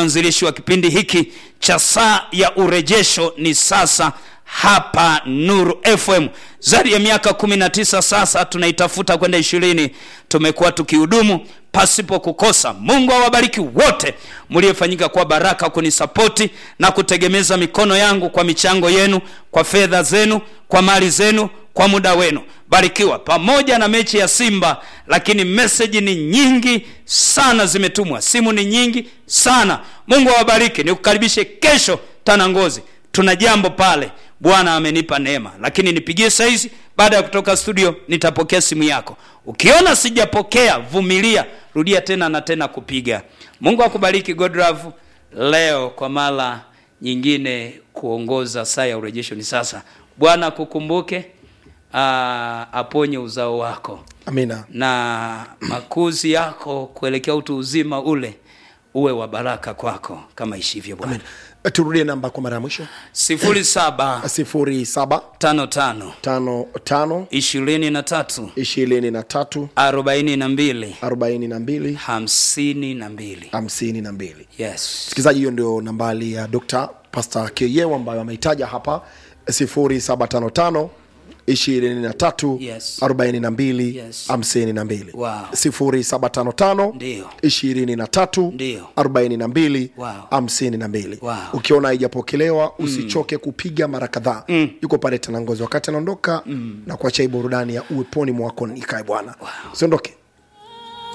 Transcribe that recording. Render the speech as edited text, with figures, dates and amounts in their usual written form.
mwanzilishi wa kipindi hiki cha Saa ya Urejesho ni sasa hapa Nuru FM. Zaidi ya miaka 19 sasa, tunaitafuta kwenda 20. Tumekuwa tukihudumu pasipo kukosa. Mungu awabariki wote mliofanyika kwa baraka kunisapoti na kutegemeza mikono yangu kwa michango yenu, kwa fedha zenu, kwa mali zenu, kwa muda wenu. Barikiwa. Pamoja na mechi ya Simba, lakini message ni nyingi sana zimetumwa, simu ni nyingi sana. Mungu awabariki. Nikukaribishe kesho Tanangozi, tuna jambo pale. Bwana amenipa neema. Lakini nipigie saizi, baada ya kutoka studio nitapokea simu yako. Ukiona sijapokea, vumilia, rudia tena na tena kupiga. Mungu akubariki. God love. Leo kwa mara nyingine kuongoza Saa ya Urejesho ni sasa. Bwana kukumbuke, aponye uzao wako. Amina. Na makuzi yako kuelekea utu uzima ule uwe wa baraka kwako kama ishivyo Bwana. Amina. Turudie namba kwa mara ya mwisho. 07 55 55 23 42 52. Yes. Sikizaji, hiyo ndio nambari ya Dr. Pastor Kiyewa ambayo ameitaja hapa. 0755 23 42 52. Wow. 0755 23 42 52. Wow. Ukiona haijapokelewa usichoke kupiga mara kadhaa. Yuko pale Tanangozi wakati anaondoka na kuacha burudani ya uweponi mwako nikae Bwana. Wow. Usiondoke.